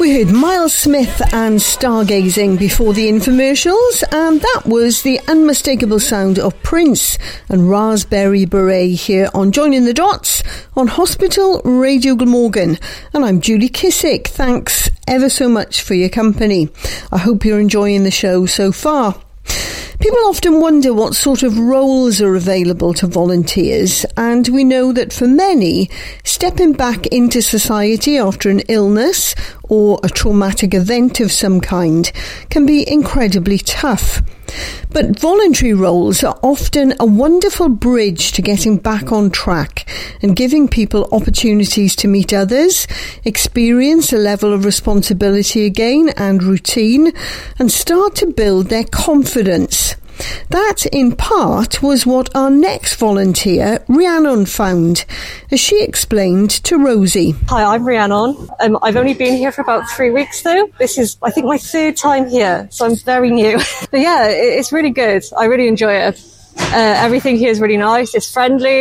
We heard Miles Smith and Stargazing before the infomercials, and that was the unmistakable sound of Prince and Raspberry Beret here on Joining the Dots on Hospital Radio Glamorgan. And I'm Julie Kissick. Thanks ever so much for your company. I hope you're enjoying the show so far. People often wonder what sort of roles are available to volunteers, and we know that for many, stepping back into society after an illness or a traumatic event of some kind can be incredibly tough. But voluntary roles are often a wonderful bridge to getting back on track and giving people opportunities to meet others, experience a level of responsibility again and routine, and start to build their confidence. That, in part, was what our next volunteer, Rhiannon, found, as she explained to Rosie. Hi, I'm Rhiannon. I've only been here for about 3 weeks, though. This is, I think, my third time here, so I'm very new. But yeah, it's really good. I really enjoy it. Everything here is really nice. It's friendly.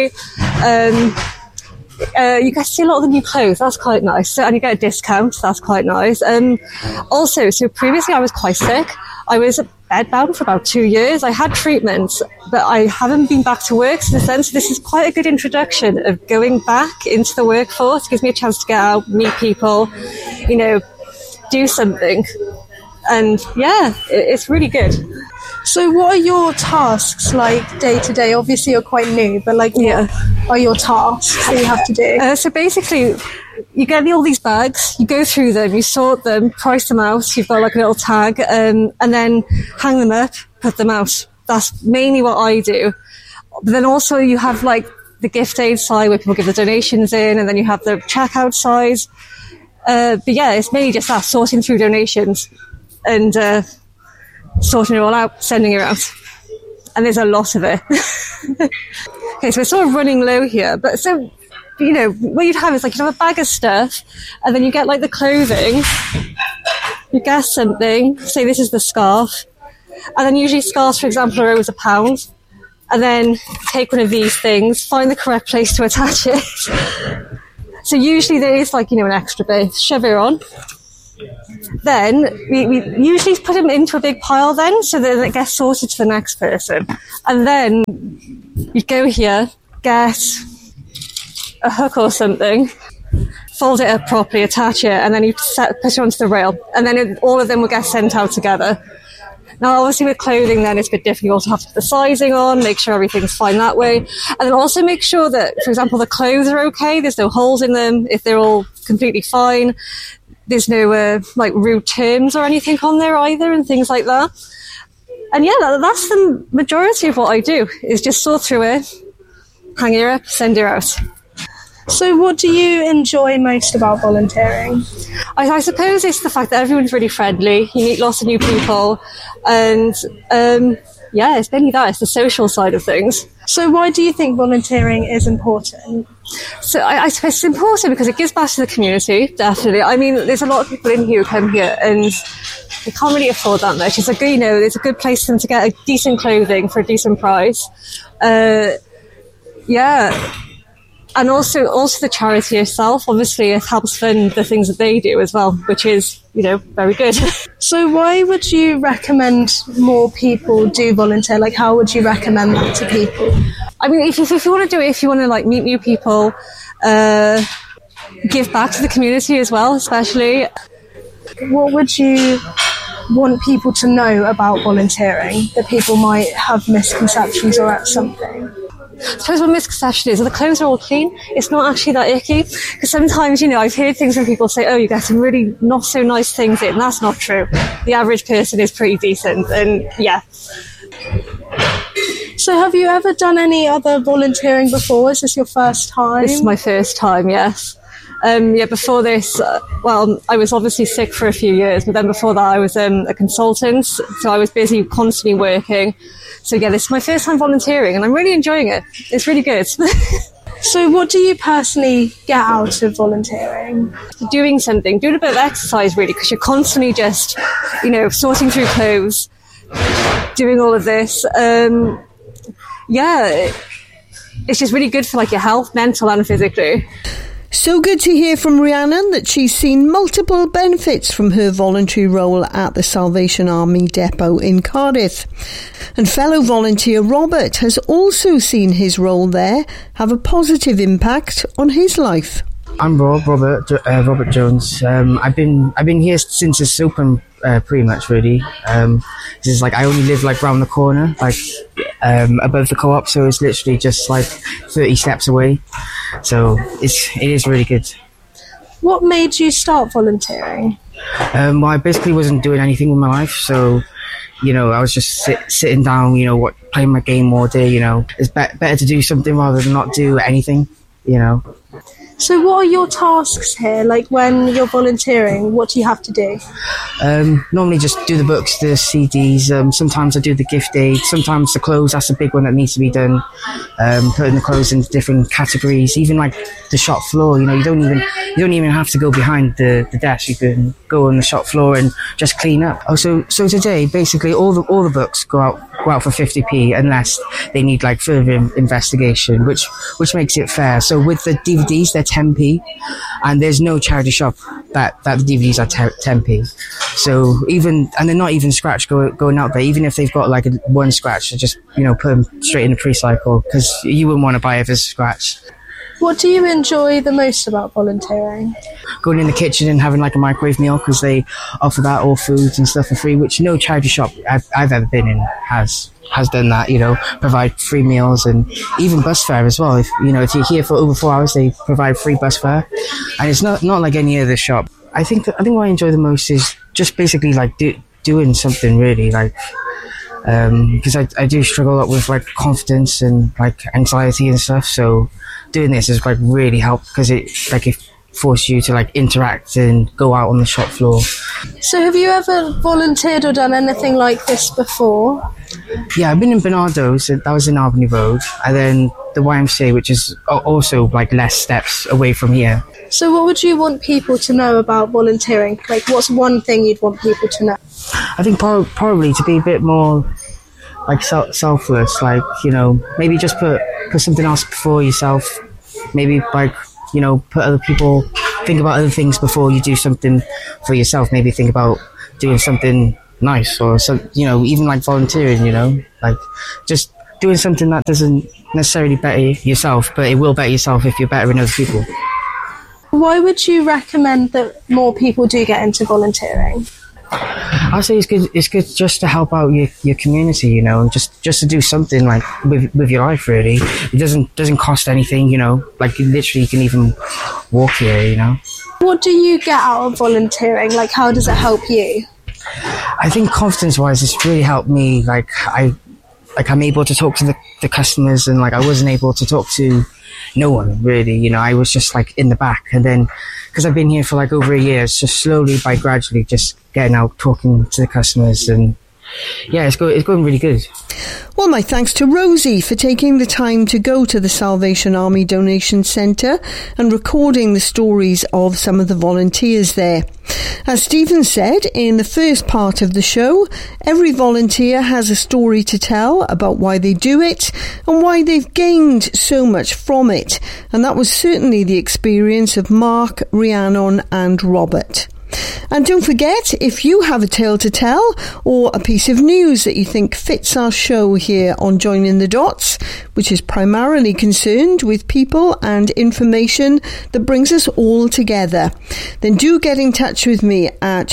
You get to see a lot of the new clothes. That's quite nice. And you get a discount. That's quite nice. Also, so previously I was quite sick. I was bedbound for about 2 years. I had treatment, but I haven't been back to work since then. So this is quite a good introduction of going back into the workforce. It gives me a chance to get out, meet people, you know, do something. And yeah, it's really good. So what are your tasks like day to day? Obviously you're quite new, but like what are your tasks that you have to do? So basically, you get all these bags, you go through them, you sort them, price them out, you've got like a little tag, and then hang them up, put them out. That's mainly what I do. But then also you have like the gift aid side where people give the donations in, and then you have the checkout side. But yeah, it's mainly just that, sorting through donations and sorting it all out, sending it out. And there's a lot of it. Okay, so we're sort of running low here, but so, you know, what you'd have is like, you'd have a bag of stuff, and then you get like the clothing, you get something, say this is the scarf, and then usually scarves, for example, are always £1, and then take one of these things, find the correct place to attach it. So usually there is like, you know, an extra bit, shove it on. Then we usually put them into a big pile then, so that it gets sorted to the next person. And then you go here, get a hook or something, fold it up properly, attach it, and then you put it onto the rail. And then all of them will get sent out together. Now, obviously with clothing then it's a bit different. You also have to put the sizing on, make sure everything's fine that way. And then also make sure that, for example, the clothes are okay, there's no holes in them, if they're all completely fine. There's no like rude terms or anything on there either, and things like that. And yeah, that's the majority of what I do, is just sort through it, hang it up, send it out. So what do you enjoy most about volunteering? I suppose it's the fact that everyone's really friendly, you meet lots of new people, and yeah, it's mainly that, it's the social side of things. So why do you think volunteering is important? So I suppose it's important because it gives back to the community, definitely. I mean, there's a lot of people in here who come here and they can't really afford that much. It's like, you know, it's a good place for them to get a decent clothing for a decent price. Yeah. And also the charity itself, obviously it helps fund the things that they do as well, which is, you know, very good. So why would you recommend more people do volunteer? Like, how would you recommend that to people? I mean, if you want to do it, if you want to like meet new people, give back to the community as well, especially. What would you want people to know about volunteering that people might have misconceptions or at something? I suppose one misconception is that the clothes are all clean. It's not actually that icky. Because sometimes, you know, I've heard things when people say, oh, you get some really not so nice things in. That's not true. The average person is pretty decent. And yeah. So have you ever done any other volunteering before? Is this your first time? This is my first time, yes. Yeah, before this, well, I was obviously sick for a few years, but then before that I was a consultant, so I was busy constantly working. So yeah, this is my first time volunteering and I'm really enjoying it. It's really good. So what do you personally get out of volunteering? Doing something, doing a bit of exercise really, because you're constantly just, you know, sorting through clothes, doing all of this. Yeah, it's just really good for like your health, mental and physically. So good to hear from Rhiannon that she's seen multiple benefits from her voluntary role at the Salvation Army depot in Cardiff. And fellow volunteer Robert has also seen his role there have a positive impact on his life. I'm Robert Jones. I've been here since it's open, pretty much really. This is like I only live like round the corner, like above the co-op, so it's literally just like 30 steps away. So it is really good. What made you start volunteering? Well, I basically wasn't doing anything with my life, so I was just sitting down, playing my game all day. It's better to do something rather than not do anything. So what are your tasks here? Like when you're volunteering, what do you have to do? Normally just do the books, the CDs. Sometimes I do the gift aid. Sometimes the clothes, that's a big one that needs to be done. Putting the clothes into different categories. Even like the shop floor, you don't even have to go behind the desk. You can go on the shop floor and just clean up. Oh, so today, basically all the books go out for 50p unless they need like further investigation, which makes it fair. So with the DVDs, they're 10p, and there's no charity shop that the DVDs are 10p. So and they're not even scratch going out there. Even if they've got like one scratch, just put them straight in the pre-cycle, because you wouldn't want to buy if it's a scratch. What do you enjoy the most about volunteering? Going in the kitchen and having like a microwave meal, because they offer that, all foods and stuff for free, which no charity shop I've ever been in has done that. Provide free meals and even bus fare as well. If you're here for over 4 hours, they provide free bus fare, and it's not like any other shop. I think what I enjoy the most is just basically like doing something really, like because I do struggle a lot with like confidence and like anxiety and stuff. So doing this has like really helped, because it forces you to like interact and go out on the shop floor. So have you ever volunteered or done anything like this before? Yeah, I've been in Bernardo's, that was in Albany Road, and then the YMCA, which is also like less steps away from here. So what would you want people to know about volunteering? Like what's one thing you'd want people to know? I think probably to be a bit more like selfless, like, maybe just put something else before yourself. Maybe like, put other people, think about other things before you do something for yourself. Maybe think about doing something nice, or even like volunteering, like just doing something that doesn't necessarily better yourself, but it will better yourself if you're bettering other people. Why would you recommend that more people do get into volunteering? I'd say it's good just to help out your community, and just to do something like with your life really. It doesn't cost anything, like literally you can even walk here, What do you get out of volunteering? Like how does it help you? I think confidence wise it's really helped me. Like I'm able to talk to the customers, and like I wasn't able to talk to no one really, I was just like in the back, and then because I've been here for like over a year, it's just slowly by gradually just getting out, talking to the customers, and yeah, it's going really good. Well, my thanks to Rosie for taking the time to go to the Salvation Army Donation Centre and recording the stories of some of the volunteers there. As Stephen said in the first part of the show, every volunteer has a story to tell about why they do it and why they've gained so much from it. And that was certainly the experience of Mark, Rhiannon and Robert. And don't forget, if you have a tale to tell or a piece of news that you think fits our show here on Joining the Dots, which is primarily concerned with people and information that brings us all together, then do get in touch with me at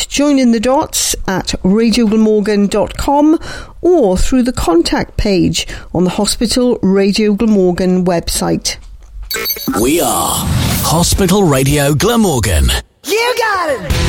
joiningthedots@radioglamorgan.com or through the contact page on the Hospital Radio Glamorgan website. We are Hospital Radio Glamorgan. You got it!